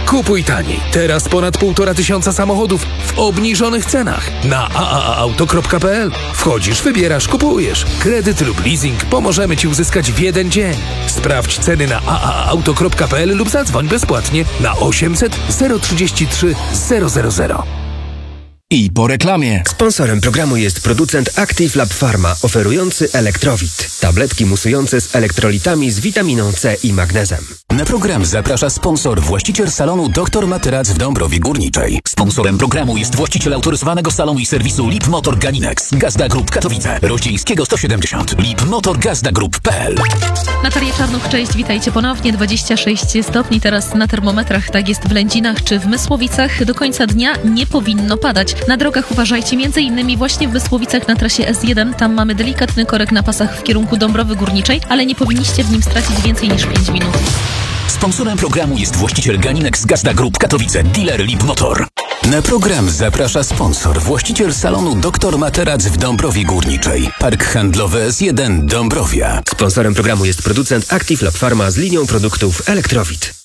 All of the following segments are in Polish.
Kupuj taniej. Teraz ponad 1500 samochodów w obniżonych cenach. Na aaauto.pl. Wchodzisz, wybierasz, kupujesz. Kredyt lub leasing pomożemy Ci uzyskać w jeden dzień. Sprawdź ceny na aaauto.pl lub zadzwoń bezpłatnie na 800 033 000. I po reklamie. Sponsorem programu jest producent Active Lab Pharma, oferujący Elektrowit. Tabletki musujące z elektrolitami z witaminą C i magnezem. Na program zaprasza sponsor, właściciel salonu Dr Materac w Dąbrowie Górniczej. Sponsorem programu jest właściciel autoryzowanego salonu i serwisu Lip Motor Ganinex. Gazda Group Katowice. Rościńskiego 170. lipmotorgazdagroup.pl. Natalia Czarnuch, cześć, witajcie ponownie. 26 stopni teraz na termometrach, tak jest w Lędzinach czy w Mysłowicach. Do końca dnia nie powinno padać. Na drogach uważajcie, m.in. właśnie w Mysłowicach na trasie S1. Tam mamy delikatny korek na pasach w kierunku Dąbrowy Górniczej, ale nie powinniście w nim stracić więcej niż 5 minut. Sponsorem programu jest właściciel Ganinex Gazda Group Katowice, dealer Lip Motor. Na program zaprasza sponsor, właściciel salonu Dr Materac w Dąbrowie Górniczej. Park handlowy S1 Dąbrowia. Sponsorem programu jest producent Active Lab Pharma z linią produktów Elektrowit.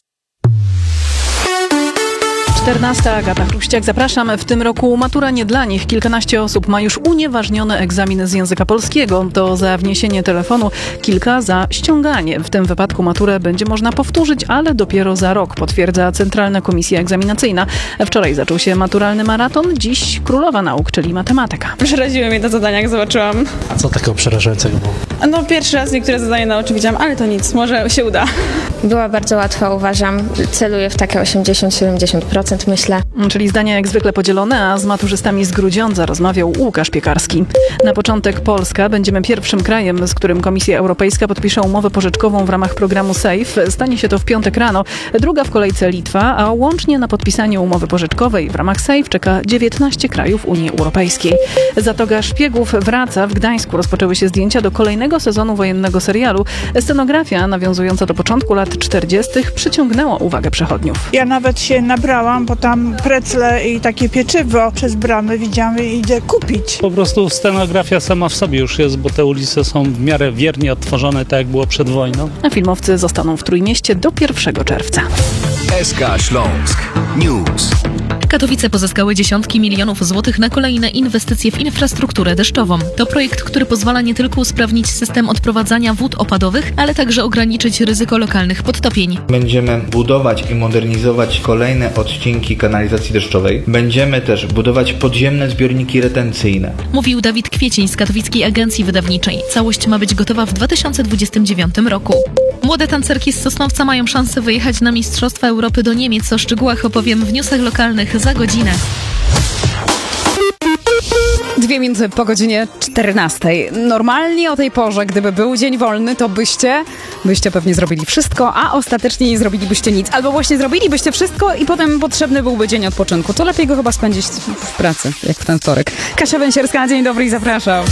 14. Agata Chruściak, zapraszam. W tym roku matura nie dla nich. Kilkanaście osób ma już unieważniony egzamin z języka polskiego. To za wniesienie telefonu, kilka za ściąganie. W tym wypadku maturę będzie można powtórzyć, ale dopiero za rok, potwierdza Centralna Komisja Egzaminacyjna. Wczoraj zaczął się maturalny maraton, dziś królowa nauk, czyli matematyka. Przeraziły mnie te zadania, jak zobaczyłam. A co takiego przerażającego było? No pierwszy raz niektóre zadania na oczy widziałam, ale to nic, może się uda. Była bardzo łatwa, uważam. Celuję w takie 80-70%, myślę. Czyli zdania jak zwykle podzielone, a z maturzystami z Grudziądza rozmawiał Łukasz Piekarski. Na początek Polska. Będziemy pierwszym krajem, z którym Komisja Europejska podpisze umowę pożyczkową w ramach programu SAFE. Stanie się to w piątek rano. Druga w kolejce Litwa, a łącznie na podpisanie umowy pożyczkowej w ramach SAFE czeka 19 krajów Unii Europejskiej. Zatoga Szpiegów wraca. W Gdańsku rozpoczęły się zdjęcia do kolejnego sezonu wojennego serialu. Scenografia nawiązująca do początku lat 40. przyciągnęła uwagę przechodniów. Ja nawet się nabrałam, bo tam precle i takie pieczywo przez bramę widziałam i idę kupić. Po prostu scenografia sama w sobie już jest, bo te ulice są w miarę wiernie odtworzone, tak jak było przed wojną. A filmowcy zostaną w Trójmieście do 1 czerwca. SK Śląsk News. Katowice pozyskały dziesiątki milionów złotych na kolejne inwestycje w infrastrukturę deszczową. To projekt, który pozwala nie tylko usprawnić system odprowadzania wód opadowych, ale także ograniczyć ryzyko lokalnych podtopień. Będziemy budować i modernizować kolejne odcinki kanalizacji deszczowej. Będziemy też budować podziemne zbiorniki retencyjne. Mówił Dawid Kwiecień z Katowickiej Agencji Wydawniczej. Całość ma być gotowa w 2029 roku. Młode tancerki z Sosnowca mają szansę wyjechać na Mistrzostwa Europy do Niemiec. O szczegółach opowiem w newsach lokalnych za godzinę. 2 minuty po godzinie 14. Normalnie o tej porze, gdyby był dzień wolny, to byście pewnie zrobili wszystko, a ostatecznie nie zrobilibyście nic. Albo właśnie zrobilibyście wszystko i potem potrzebny byłby dzień odpoczynku. To lepiej go chyba spędzić w pracy, jak w ten wtorek. Kasia Węsierska, dzień dobry i zapraszam.